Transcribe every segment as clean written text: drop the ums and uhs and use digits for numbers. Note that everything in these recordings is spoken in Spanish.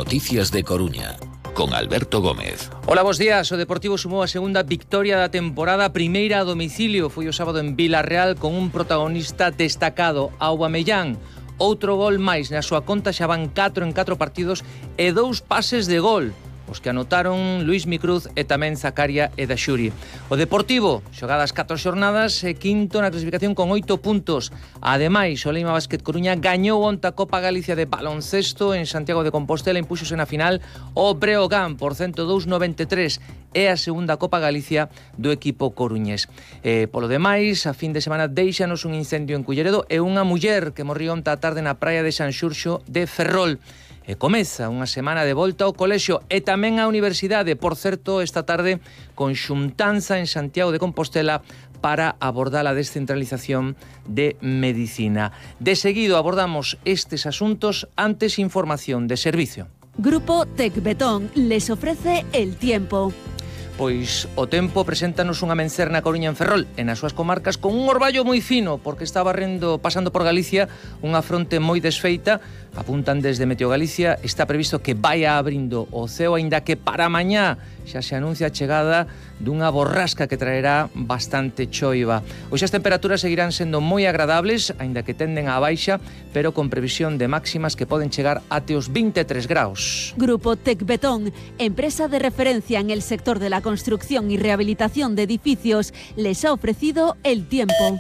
Noticias de Coruña, con Alberto Gómez. Hola, bos días. O Deportivo sumou a segunda victoria da temporada, primeira a domicilio. Foi o sábado en Vilarreal con un protagonista destacado, Aubameyang. Outro gol máis na súa conta, xa van 4 en 4 partidos e 2 pases de gol. Os que anotaron Luís Micruz e tamén Zakaria e Daxuri. O Deportivo, xogadas 4 xornadas, é quinto na clasificación con 8 puntos. Ademais, o Leima Basket Coruña gañou onte a Copa Galicia de baloncesto en Santiago de Compostela, impúxose na final o Breogán por 102-93. É a segunda Copa Galicia do equipo coruñés. Polo demais, a fin de semana deixanos un incendio en Culleredo e unha muller que morriu onte á tarde na praia de San Xurxo de Ferrol. E comeza unha semana de volta ao colexio e tamén á universidade. Por certo, esta tarde con xuntanza en Santiago de Compostela para abordar a descentralización de medicina. De seguido abordamos estes asuntos, antes información de servicio. Grupo Tecbetón les ofrece el tiempo. Pois o tempo preséntanos unha amencer na Coruña en Ferrol e nas súas comarcas con un orballo moi fino porque está pasando por Galicia unha fronte moi desfeita. Apuntan desde Meteo Galicia, está previsto que vaia abrindo o ceo, aínda que para mañá xa se anuncia a chegada dunha borrasca que traerá bastante choiva. Hoxe as temperaturas seguirán sendo moi agradables, aínda que tenden á baixa, pero con previsión de máximas que poden chegar até os 23 graus. Grupo Tecbetón, empresa de referencia en el sector de la construcción y rehabilitación de edificios, les ha ofrecido el tiempo.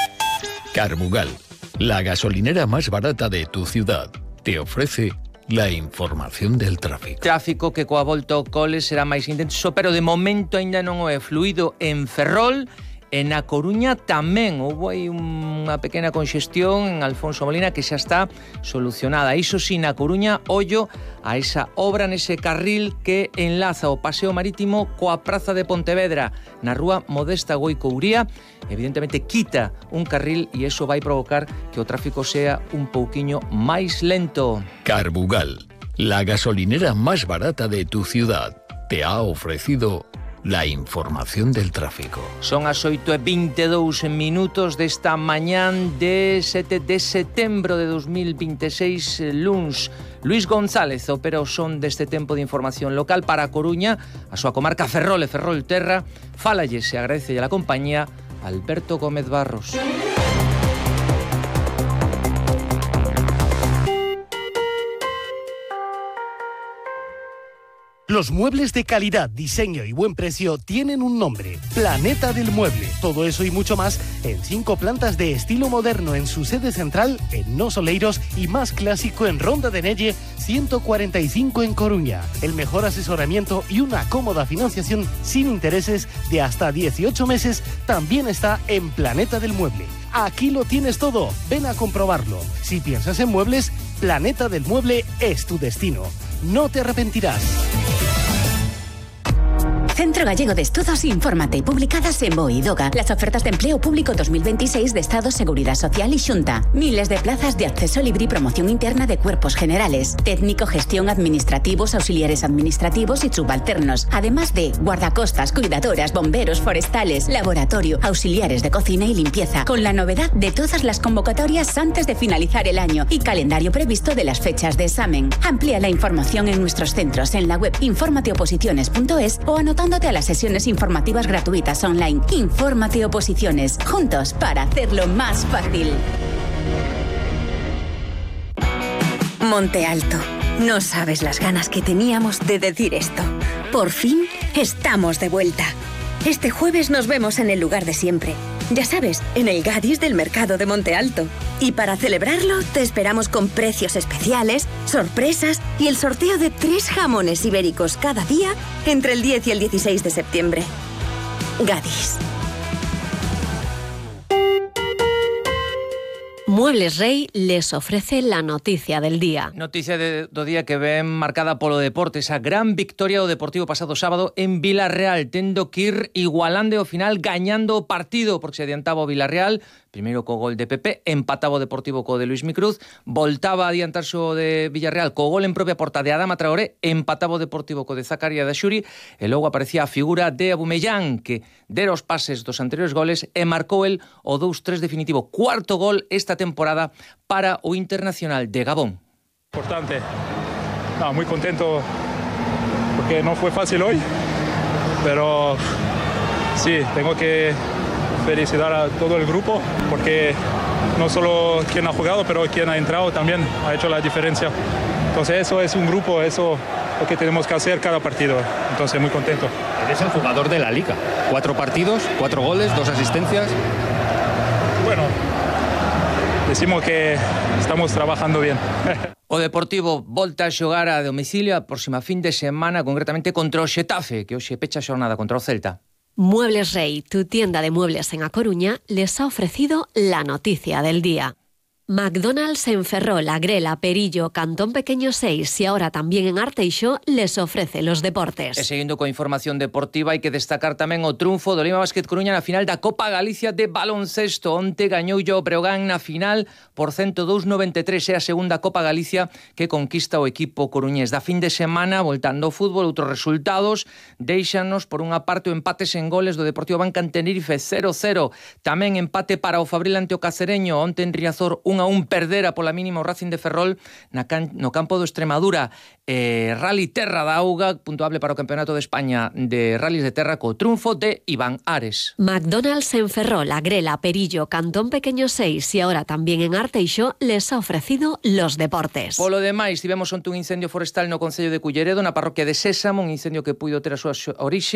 Carbugal, la gasolinera más barata de tu ciudad, te ofrece la información del tráfico. Tráfico que coa volta ao cole será máis intenso, pero de momento aínda non o é. Fluido en Ferrol e na Coruña tamén. Houve aí unha pequena conxestión en Alfonso Molina que xa está solucionada. Iso sí, na Coruña, ollo a esa obra nese carril que enlaza o Paseo Marítimo coa Praza de Pontevedra na rúa Modesta Goicouría. Evidentemente quita un carril e iso vai provocar que o tráfico sea un pouquiño máis lento. Carbugal, la gasolinera más barata de tu ciudad, te ha ofrecido la información del tráfico. Son as 8:22 desta mañán de 7 de setembro de 2026, luns. Luis González opera o son deste tempo de información local para a Coruña, a súa comarca Ferrol e Ferrolterra. Fálalle se agradece a la compañía Alberto Gómez Barros. Los muebles de calidad, diseño y buen precio tienen un nombre: Planeta del Mueble. Todo eso y mucho más en 5 plantas de estilo moderno en su sede central en Nos Oleiros y más clásico en Ronda de Nelle 145 en Coruña. El mejor asesoramiento y una cómoda financiación sin intereses de hasta 18 meses también está en Planeta del Mueble. Aquí lo tienes todo, ven a comprobarlo. Si piensas en muebles, Planeta del Mueble es tu destino. No te arrepentirás. Centro Gallego de Estudos, infórmate. Publicadas en BOE y DOGA. Las ofertas de empleo público 2026 de Estado, Seguridad Social y Xunta. Miles de plazas de acceso libre y promoción interna de cuerpos generales. Técnico, gestión, administrativos, auxiliares administrativos y subalternos. Además de guardacostas, cuidadoras, bomberos, forestales, laboratorio, auxiliares de cocina y limpieza. Con la novedad de todas las convocatorias antes de finalizar el año y calendario previsto de las fechas de examen. Amplía la información en nuestros centros en la web informateoposiciones.es o anotándote a las sesiones informativas gratuitas online. Infórmate Oposiciones, juntos para hacerlo más fácil. Monte Alto. No sabes las ganas que teníamos de decir esto. Por fin estamos de vuelta. Este jueves nos vemos en el lugar de siempre. Ya sabes, en el Gadis del Mercado de Monte Alto. Y para celebrarlo, te esperamos con precios especiales, sorpresas y el sorteo de 3 jamones ibéricos cada día entre el 10 y el 16 de septiembre. Gadis. Muebles Rey les ofrece la noticia del día. Noticia do día que ven marcada polo deporte. Esa gran victoria do Deportivo pasado sábado en Vilarreal, tendo que ir igualando ao final, gañando o partido, porque se adiantaba o Vilarreal, primeiro co gol de Pepe, empataba o Deportivo co de Luís Micruz, voltaba a adiantarse o de Villarreal co gol en propia porta de Adama Traoré, empataba o Deportivo co de Zakaria Daxuri, e logo aparecía a figura de Aubameyang, que dera os pases dos anteriores goles e marcou el o 2-3 definitivo. Cuarto gol esta temporada para o Internacional de Gabón. Importante No, muy contento porque no fue fácil hoy, pero sí, tengo que felicitar a todo el grupo porque no solo quien ha jugado, pero quien ha entrado también ha hecho la diferencia. Entonces eso es un grupo, eso es lo que tenemos que hacer cada partido. Entonces muy contento. Eres el jugador de la Liga. 4 partidos, 4 goles, 2 asistencias. Bueno, decimos que estamos trabajando bien. O Deportivo volta a xogar a domicilio a próxima fin de semana, concretamente contra o Xetafe, que hoxe pecha a xornada contra o Celta. Muebles Rey, tu tienda de muebles en A Coruña, les ha ofrecido la noticia del día. McDonald's en Ferrol, Agrela, Perillo, Cantón Pequeño 6 y ahora también en Arteixo les ofrece los deportes. E seguindo coa información deportiva, hai que destacar tamén o triunfo do Lima Basket Coruña na final da Copa Galicia de baloncesto. Onte gañou o Breogán na final por 102-93. É a segunda Copa Galicia que conquista o equipo coruñés. Da fin de semana, voltando ao fútbol, outros resultados deixanos por unha parte o empates en goles do Deportivo Banca en Tenerife 0-0. Tamén empate para o Fabril ante o Cacereño. Onte en Riazor 1-1 perdera pola mínima o Racing de Ferrol no campo do Extremadura. Rally Terra da Auga, puntuable para o Campeonato de España de Rallys de Terra co triunfo de Iván Ares. McDonald's en Ferrol, Agrela, Perillo, Cantón Pequeño 6 y ahora también en Arteixo les ha ofrecido los deportes. Polo demais, tivemos onte un incendio forestal no Concello de Culleredo, na parroquia de Sésamo, un incendio que puido ter a súa orixe